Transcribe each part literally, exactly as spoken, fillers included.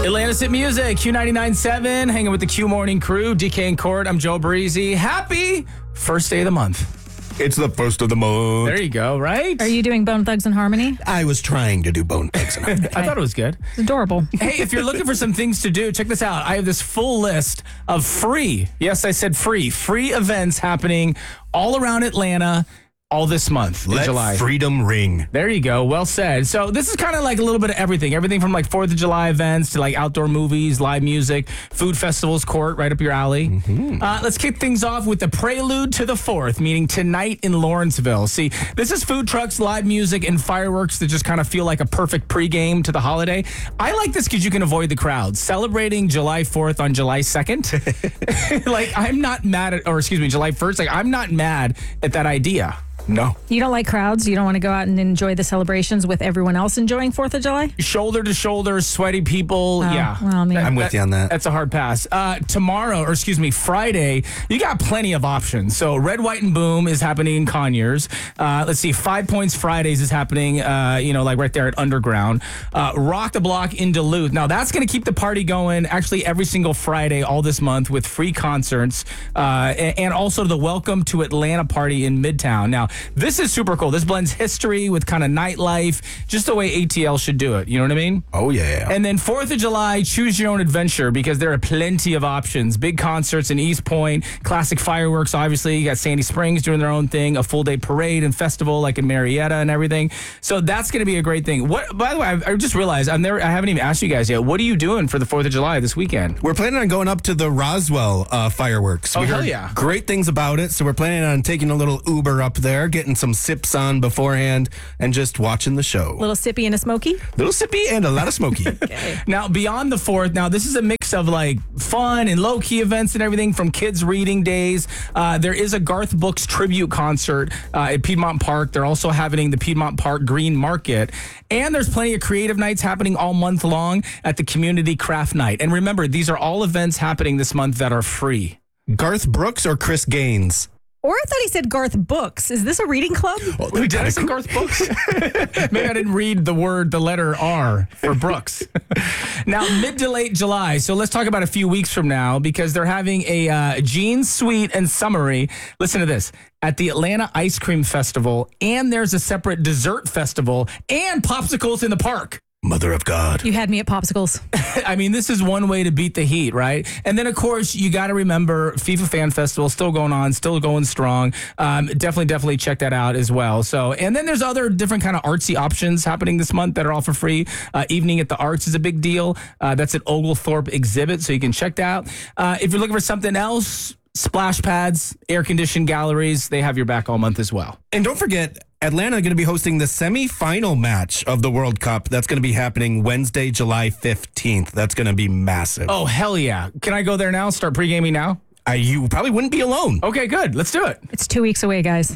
Atlanta's Hit Music, Q ninety-nine point seven, hanging with the Q Morning crew. D K and Court, I'm Joe Breezy. Happy first day of the month. It's the first of the month. There you go, right? Are you doing Bone Thugs and Harmony? I was trying to do Bone Thugs and Harmony. I thought it was good. It's adorable. Hey, if you're looking for some things to do, check this out. I have this full list of free, yes, I said free, free events happening all around Atlanta all this month in Let July. freedom ring. There you go. Well said. So this is kind of like a little bit of everything. Everything from like fourth of July events to like outdoor movies, live music, food festivals, Court, right up your alley. Mm-hmm. Uh, let's kick things off with the prelude to the fourth, meaning tonight in Lawrenceville. See, this is food trucks, live music, and fireworks that just kind of feel like a perfect pregame to the holiday. I like this because you can avoid the crowds. Celebrating July fourth on July second. Like, I'm not mad at, or excuse me, July first. Like, I'm not mad at that idea. No. You don't like crowds? You don't want to go out and enjoy the celebrations with everyone else enjoying fourth of July? Shoulder to shoulder, sweaty people. Oh, yeah. well, I mean, I'm with you on that. That's a hard pass. Uh, tomorrow, or excuse me, Friday, you got plenty of options. So Red, White, and Boom is happening in Conyers. Uh, let's see, Five Points Fridays is happening, uh, you know, like right there at Underground. Uh, Rock the Block in Duluth. Now, that's going to keep the party going actually every single Friday all this month with free concerts uh, and, and also the Welcome to Atlanta party in Midtown. Now, this is super cool. This blends history with kind of nightlife, just the way A T L should do it. You know what I mean? Oh, yeah. And then fourth of July, choose your own adventure because there are plenty of options. Big concerts in East Point, classic fireworks, obviously. You got Sandy Springs doing their own thing, a full day parade and festival like in Marietta and everything. So that's going to be a great thing. What? By the way, I, I just realized I've never, I haven't even asked you guys yet. What are you doing for the fourth of July this weekend? We're planning on going up to the Roswell uh, fireworks. Oh, we hell heard yeah. great things about it, so we're planning on taking a little Uber up there, getting some sips on beforehand, and just watching the show. Little sippy and a smoky? Little sippy and a lot of smoky. Okay. Now, beyond the fourth, now this is a mix of like fun and low-key events and everything from kids' reading days. Uh, there is a Garth Brooks tribute concert uh, at Piedmont Park. They're also having the Piedmont Park Green Market. And there's plenty of creative nights happening all month long at the Community Craft Night. And remember, these are all events happening this month that are free. Garth Brooks or Chris Gaines? Or I thought he said Garth Books. Is this a reading club? Well, did I say Garth Brooks? Maybe I didn't read the word, the letter R for Brooks. Now, mid to late July. So let's talk about a few weeks from now because they're having a uh, Gene Sweet and Summary. Listen to this. At the Atlanta Ice Cream Festival, and there's a separate dessert festival and popsicles in the park. Mother of God. You had me at popsicles. I mean, this is one way to beat the heat, right? And then, of course, you got to remember FIFA Fan Festival still going on, still going strong. Um, definitely, definitely check that out as well. So, and then there's other different kind of artsy options happening this month that are all for free. Uh, Evening at the Arts is a big deal. Uh, that's at Oglethorpe Exhibit, so you can check that out. Uh, if you're looking for something else, splash pads, air-conditioned galleries, they have your back all month as well. And don't forget, Atlanta going to be hosting the semifinal match of the World Cup. That's going to be happening Wednesday, July fifteenth. That's going to be massive. Oh, hell yeah. Can I go there now? Start pre-gaming now? Uh, you probably wouldn't be alone. Okay, good. Let's do it. It's two weeks away, guys.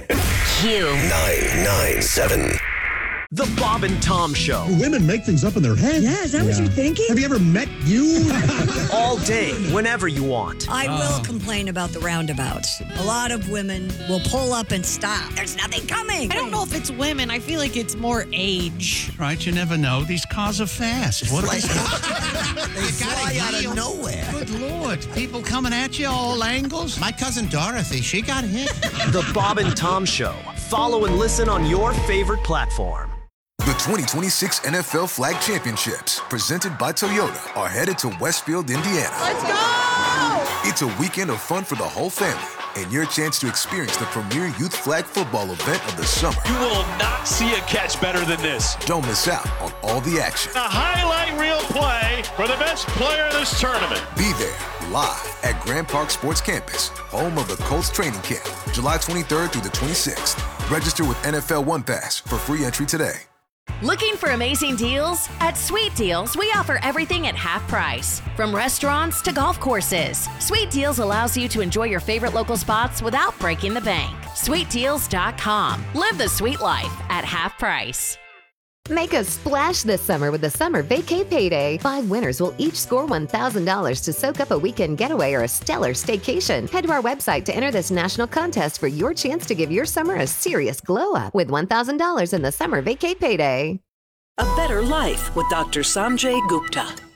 Q nine nine seven. The Bob and Tom Show. Women make things up in their head. Yeah, is that what you're thinking? Have you ever met you? All day, whenever you want. I will complain about the roundabouts. A lot of women will pull up and stop. There's nothing coming. I don't know if it's women. I feel like it's more age. Right, you never know. These cars are fast. What Like, is they fly out of nowhere. Good Lord. People coming at you all angles. My cousin Dorothy, she got hit. The Bob and Tom Show. Follow and listen on your favorite platform. The twenty twenty-six N F L Flag Championships, presented by Toyota, are headed to Westfield, Indiana. Let's go! It's a weekend of fun for the whole family and your chance to experience the premier youth flag football event of the summer. You will not see a catch better than this. Don't miss out on all the action. A highlight reel play for the best player in this tournament. Be there live at Grand Park Sports Campus, home of the Colts training camp, July twenty-third through the twenty-sixth. Register with N F L One Pass for free entry today. Looking for amazing deals? At Sweet Deals, we offer everything at half price. From restaurants to golf courses, Sweet Deals allows you to enjoy your favorite local spots without breaking the bank. sweet deals dot com. Live the sweet life at half price. Make a splash this summer with the Summer Vacay Payday. Five winners will each score one thousand dollars to soak up a weekend getaway or a stellar staycation. Head to our website to enter this national contest for your chance to give your summer a serious glow up with one thousand dollars in the Summer Vacay Payday. A better life with Doctor Sanjay Gupta.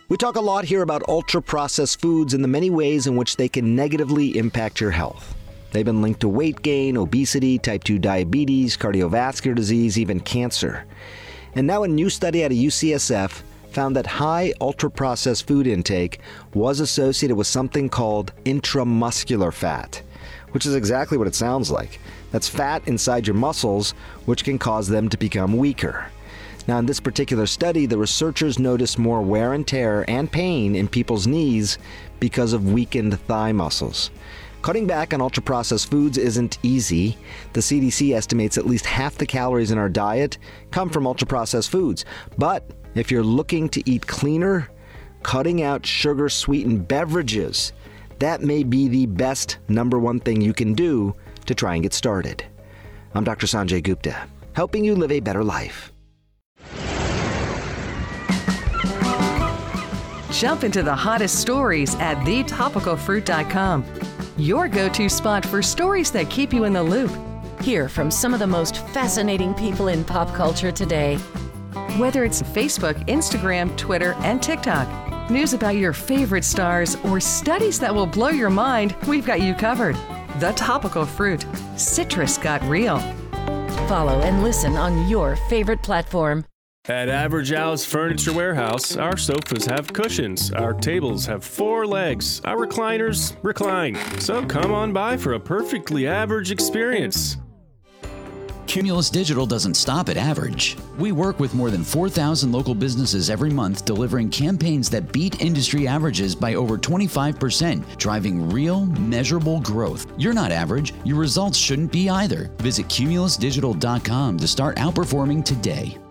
We talk a lot here about ultra-processed foods and the many ways in which they can negatively impact your health. They've been linked to weight gain, obesity, type two diabetes, cardiovascular disease, even cancer. And now a new study out of U C S F found that high ultra-processed food intake was associated with something called intramuscular fat, which is exactly what it sounds like. That's fat inside your muscles, which can cause them to become weaker. Now, in this particular study, the researchers noticed more wear and tear and pain in people's knees because of weakened thigh muscles. Cutting back on ultra-processed foods isn't easy. The C D C estimates at least half the calories in our diet come from ultra-processed foods. But if you're looking to eat cleaner, cutting out sugar-sweetened beverages, that may be the best number one thing you can do to try and get started. I'm Doctor Sanjay Gupta, helping you live a better life. Jump into the hottest stories at the topical fruit dot com. Your go-to spot for stories that keep you in the loop. Hear from some of the most fascinating people in pop culture today. Whether it's Facebook, Instagram, Twitter, and TikTok, news about your favorite stars, or studies that will blow your mind, we've got you covered. The Topical Fruit. Citrus got real. Follow and listen on your favorite platform. At Average Al's Furniture Warehouse, our sofas have cushions, our tables have four legs, our recliners recline. So come on by for a perfectly average experience. Cumulus Digital doesn't stop at average. We work with more than four thousand local businesses every month, delivering campaigns that beat industry averages by over twenty-five percent, driving real, measurable growth. You're not average. Your results shouldn't be either. Visit cumulus digital dot com to start outperforming today.